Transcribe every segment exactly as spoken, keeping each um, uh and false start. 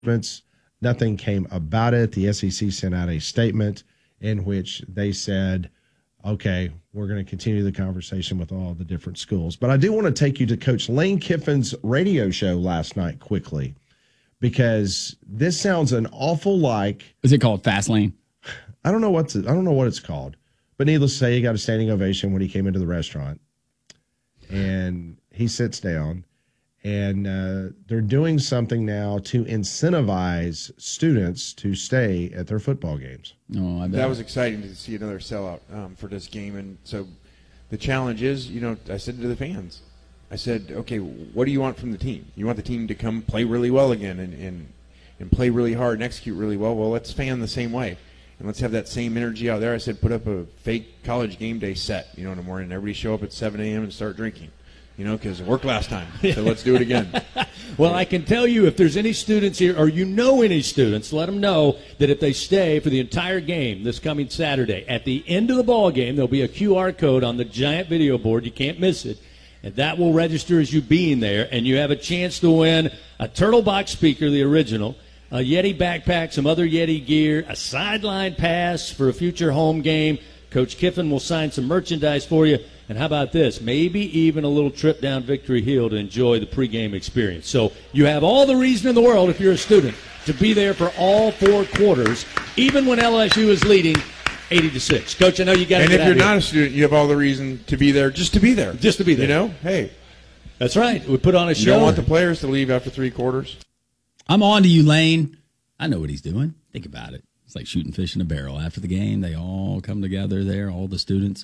Nothing came about it. The S E C sent out a statement in which they said, okay, we're going to continue the conversation with all the different schools. But I do want to take you to Coach Lane Kiffin's radio show last night quickly, because this sounds an awful like. Is it called Fast Lane? I don't know what's I don't know what it's called, but needless to say, he got a standing ovation when he came into the restaurant, and he sits down, and uh, they're doing something now to incentivize students to stay at their football games. Oh, I bet. That was exciting to see another sellout um, for this game, and so the challenge is, you know, I said to the fans, I said, okay, what do you want from the team? You want the team to come play really well again and and, and play really hard and execute really well? Well, let's fan the same way. And let's have that same energy out there. I said, put up a fake college game day set, you know, in the morning. Everybody show up at seven a.m. and start drinking, you know, because it worked last time. So let's do it again. Well, I can tell you, if there's any students here, or you know any students, let them know that if they stay for the entire game this coming Saturday, at the end of the ball game, there'll be a Q R code on the giant video board. You can't miss it. And that will register as you being there, and you have a chance to win a Turtle Box speaker, the original, a Yeti backpack, some other Yeti gear, a sideline pass for a future home game. Coach Kiffin will sign some merchandise for you. And how about this? Maybe even a little trip down Victory Hill to enjoy the pregame experience. So you have all the reason in the world, if you're a student, to be there for all four quarters, even when L S U is leading eighty to six. Coach, I know you got to And get if you're out not here. a student, you have all the reason to be there just to be there. Just to be there. You know, hey. That's right. We put on a You show. don't want the players to leave after three quarters. I'm on to you, Lane. I know what he's doing. Think about it. It's like shooting fish in a barrel. After the game, they all come together there, all the students.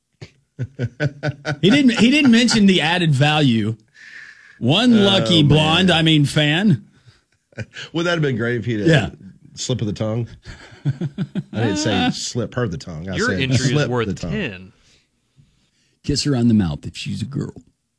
he didn't he didn't mention the added value. One lucky oh, blonde, I mean fan. Would that have been great if he'd Yeah. slip of the tongue? I didn't say slip her the tongue. I Your said entry slip is worth the tongue. ten. Kiss her on the mouth if she's a girl.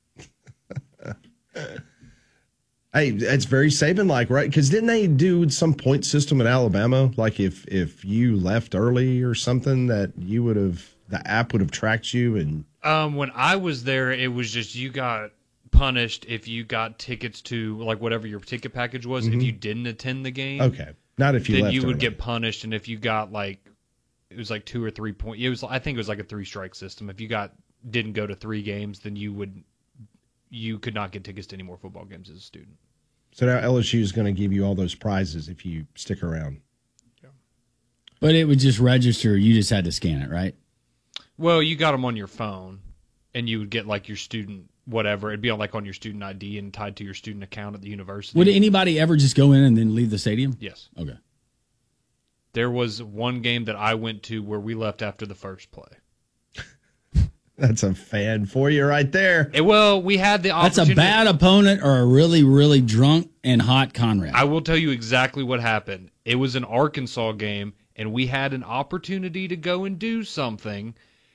Hey, it's very Saban-like, right? Because didn't they do some point system in Alabama? Like if if you left early or something, that you would have the app would have tracked you and. Um, when I was there, it was just you got punished if you got tickets to like whatever your ticket package was. Mm-hmm. If you didn't attend the game, Okay, not if you then left you would early. get punished. And if you got like, it was like two or three point. It was I think it was like a three strike system. If you got didn't go to three games, then you would you could not get tickets to any more football games as a student. So now L S U is going to give you all those prizes if you stick around. But it would just register. You just had to scan it, right? Well, you got them on your phone, and you would get like your student whatever. It'd be on like on your student I D and tied to your student account at the university. Would anybody ever just go in and then leave the stadium? Yes. Okay. There was one game that I went to where we left after the first play. That's a fan for you right there. It, well, we had the That's opportunity. a bad opponent or a really, really drunk and hot Conrad. I will tell you exactly what happened. It was an Arkansas game, and we had an opportunity to go and do something.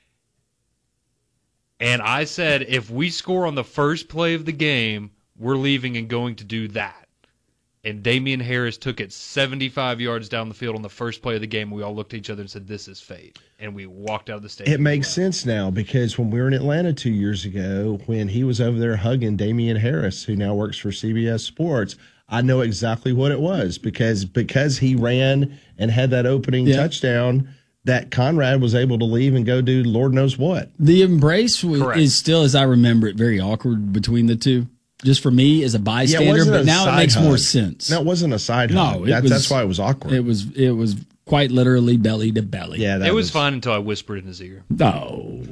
And I said, if we score on the first play of the game, we're leaving and going to do that. And Damian Harris took it seventy-five yards down the field on the first play of the game. We all looked at each other and said, this is fate. And we walked out of the stadium. It makes sense now because when we were in Atlanta two years ago, when he was over there hugging Damian Harris, who now works for C B S Sports, I know exactly what it was because because he ran and had that opening Yeah. touchdown, that Conrad was able to leave and go do Lord knows what. The embrace was, Correct. is still, as I remember it, very awkward between the two. Just for me as a bystander, wasn't but a now it side makes hug. more sense. No, it wasn't a side No, hug. it That, was- that's why it was awkward. It was it was quite literally belly to belly. yeah, that It was fine until I whispered in his ear. Oh.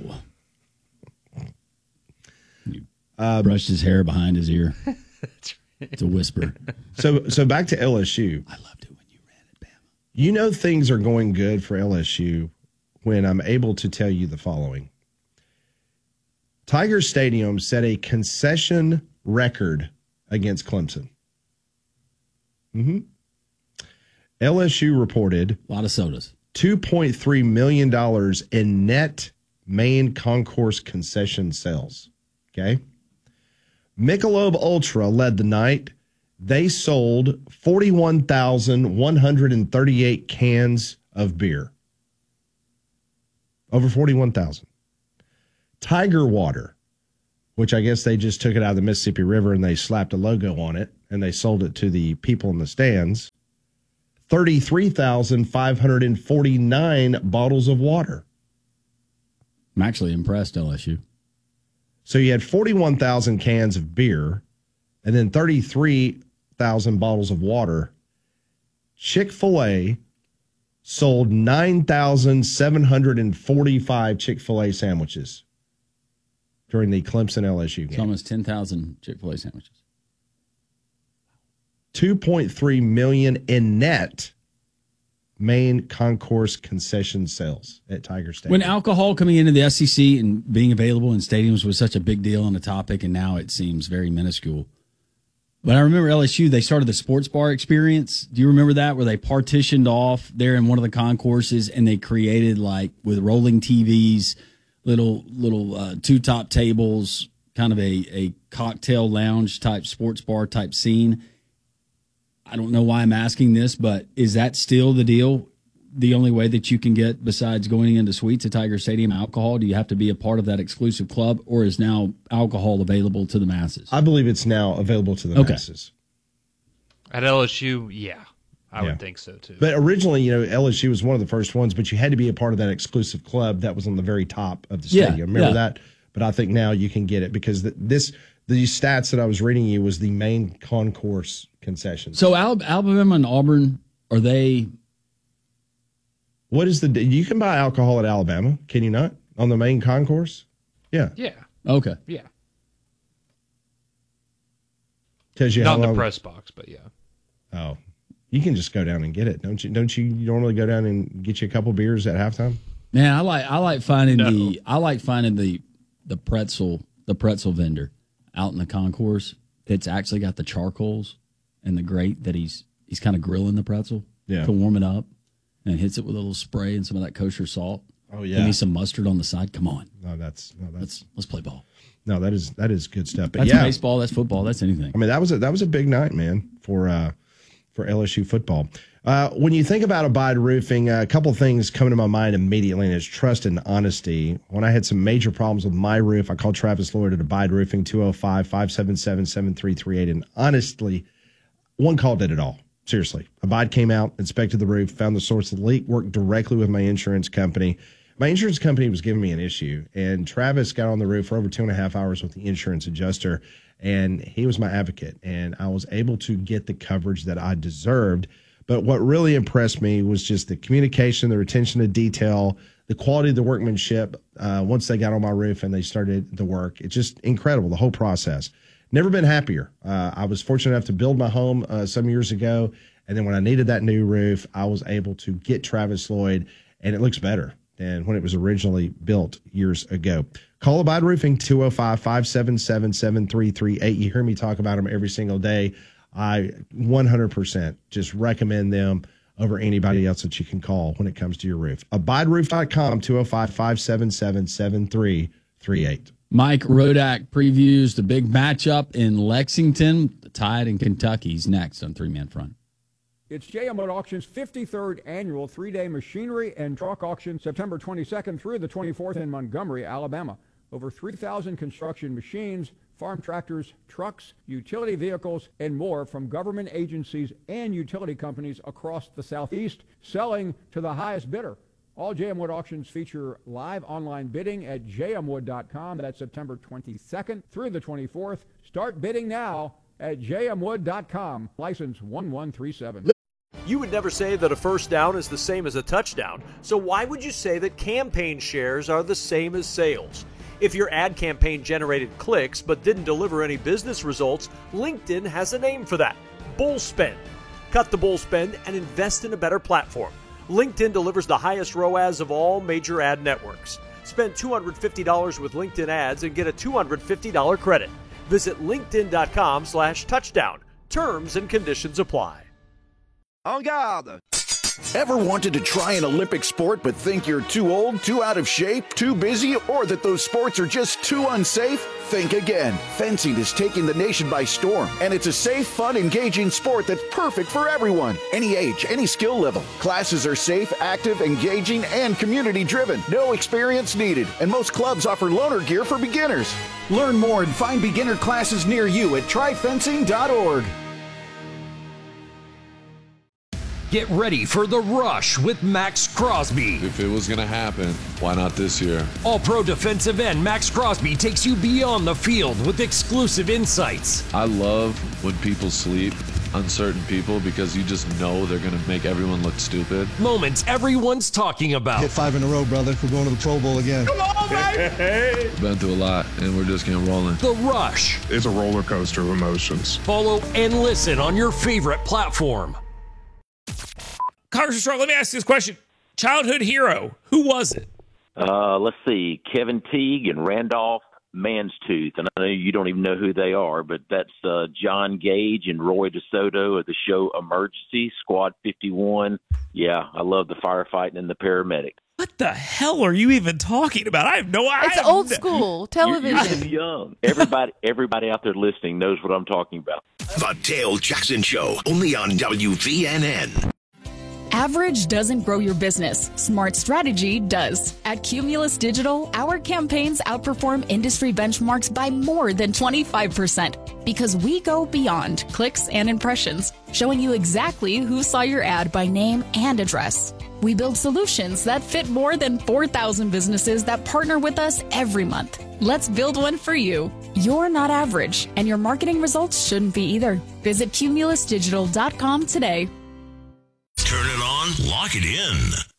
You brushed his hair behind his ear. It's a whisper. So so back to L S U. I loved it when you ran at Bama. You know things are going good for L S U when I'm able to tell you the following. Tiger Stadium set a concession record against Clemson. Mm-hmm. L S U reported A lot of sodas. two point three million dollars in net main concourse concession sales. Okay. Michelob Ultra led the night. They sold forty-one thousand one hundred thirty-eight cans of beer. Over forty-one thousand. Tiger Water, which I guess they just took it out of the Mississippi River and they slapped a logo on it and they sold it to the people in the stands, thirty-three thousand five hundred forty-nine bottles of water. I'm actually impressed, L S U. So you had forty-one thousand cans of beer and then thirty-three thousand bottles of water. Chick-fil-A sold nine thousand seven hundred forty-five Chick-fil-A sandwiches during the Clemson L S U game. It's almost ten thousand Chick-fil-A sandwiches. two point three million dollars in net main concourse concession sales at Tiger Stadium. When alcohol coming into the S E C and being available in stadiums was such a big deal on the topic, and now it seems very minuscule. But I remember L S U, they started the sports bar experience. Do you remember that, where they partitioned off there in one of the concourses and they created, like, with rolling T Vs, little little uh, two-top tables, kind of a, a cocktail lounge type sports bar type scene. I don't know why I'm asking this, but is that still the deal? The only way that you can get, besides going into suites at Tiger Stadium, alcohol? Do you have to be a part of that exclusive club, or is now alcohol available to the masses? I believe it's now available to the Okay. masses. At L S U, yeah, I Yeah. would think so too. But originally, you know, L S U was one of the first ones, but you had to be a part of that exclusive club that was on the very top of the Yeah, stadium. Remember yeah. that? But I think now you can get it because the, this these stats that I was reading you was the main concourse concessions. So Al- Alabama and Auburn, are they? What is the you can buy alcohol at Alabama, can you not? On the main concourse? Yeah. yeah, Okay. yeah, Tells you not how in the long- press box, but yeah. Oh. You can just go down and get it. Don't you don't you normally go down and get you a couple beers at halftime? Man, I like I like finding No. the I like finding the the pretzel the pretzel vendor out in the concourse that's actually got the charcoals and the grate that he's he's kind of grilling the pretzel Yeah. to warm it up, and hits it with a little spray and some of that kosher salt. Oh Give me some mustard on the side. Come on, No, that's no, that's let's let's play ball. no, that is that is good stuff. But That's yeah, baseball. That's football. That's anything. I mean, that was a that was a big night, man, for uh, for L S U football. Uh, when you think about Abide Roofing, uh, a couple things come to my mind immediately, and it's trust and honesty. When I had some major problems with my roof, I called Travis Lloyd at Abide Roofing, two oh five, five seven seven, seven three three eight, and honestly, one call did it all. Seriously. Abide came out, inspected the roof, found the source of the leak, worked directly with my insurance company. My insurance company was giving me an issue, and Travis got on the roof for over two and a half hours with the insurance adjuster, and he was my advocate, and I was able to get the coverage that I deserved. But what really impressed me was just the communication, the attention to detail, the quality of the workmanship uh, once they got on my roof and they started the work. It's just incredible, the whole process. Never been happier. Uh, I was fortunate enough to build my home uh, some years ago, and then when I needed that new roof, I was able to get Travis Lloyd, and it looks better than when it was originally built years ago. Call Abide Roofing, two oh five, five seven seven, seven three three eight. You hear me talk about them every single day. I one hundred percent just recommend them over anybody else that you can call when it comes to your roof. abide roof dot com, two oh five, five seven seven, seven three three eight. Mike Rodak previews the big matchup in Lexington. The Tide in Kentucky's next on Three Man Front. It's J M Wood Auction's fifty-third annual three-day machinery and truck auction, September twenty-second through the twenty-fourth in Montgomery, Alabama. Over three thousand construction machines, farm tractors, trucks, utility vehicles, and more from government agencies and utility companies across the Southeast, selling to the highest bidder. All J M Wood auctions feature live online bidding at j m wood dot com. That's September twenty-second through the twenty-fourth. Start bidding now at j m wood dot com. License one one three seven. You would never say that a first down is the same as a touchdown, so why would you say that campaign shares are the same as sales? If your ad campaign generated clicks but didn't deliver any business results, LinkedIn has a name for that: bull spend. Cut the bull spend and invest in a better platform. LinkedIn delivers the highest R O A S of all major ad networks. Spend two hundred fifty dollars with LinkedIn ads and get a two hundred fifty dollars credit. Visit linkedin.com slash touchdown. Terms and conditions apply. En garde! Ever wanted to try an Olympic sport but think you're too old, too out of shape, too busy, or that those sports are just too unsafe? Think again. Fencing is taking the nation by storm, and it's a safe, fun, engaging sport that's perfect for everyone. Any age, any skill level. Classes are safe, active, engaging, and community-driven. No experience needed, and most clubs offer loaner gear for beginners. Learn more and find beginner classes near you at try fencing dot org. Get ready for The Rush with Max Crosby. If it was going to happen, why not this year? All-Pro defensive end Max Crosby takes you beyond the field with exclusive insights. I love when people sleep, uncertain people, because you just know they're going to make everyone look stupid. Moments everyone's talking about. Hit five in a row, brother. We're going to the Pro Bowl again. Come on, baby! Been through a lot, and we're just getting rolling. The Rush. It's a roller coaster of emotions. Follow and listen on your favorite platform. Congressman Strong, let me ask you this question. Childhood hero, who was it? Uh, let's see, Kevin Teague and Randolph Manstooth. And I know you don't even know who they are, but that's uh, John Gage and Roy DeSoto of the show Emergency, Squad fifty-one. Yeah, I love the firefighting and the paramedic. What the hell are you even talking about? I have no idea. It's old school television. You're young. Everybody, everybody out there listening knows what I'm talking about. The Dale Jackson Show, only on W V N N. Average doesn't grow your business. Smart strategy does. At Cumulus Digital, our campaigns outperform industry benchmarks by more than twenty-five percent because we go beyond clicks and impressions, showing you exactly who saw your ad by name and address. We build solutions that fit more than four thousand businesses that partner with us every month. Let's build one for you. You're not average, and your marketing results shouldn't be either. Visit cumulus digital dot com today. Turn it on, lock it in.